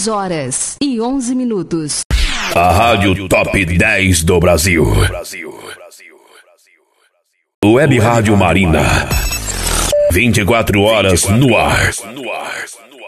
6h11. A Rádio Top 10 do Brasil. Web Rádio Marina. 24 horas no ar.